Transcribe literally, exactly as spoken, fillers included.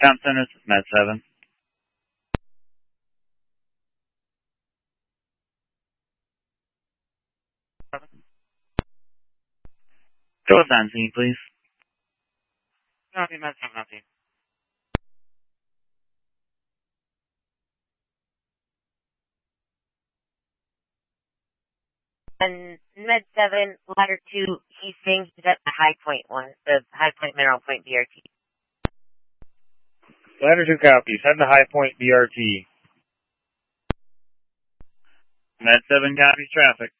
Town Center, this is Med seven. Go with on scene, please. Copy, Med seven, copy. And Med seven, ladder two, he thinks he's at the High Point one, the High Point Mineral Point B R T. Ladder two copies. Head to High Point B R T. Med seven copies traffic.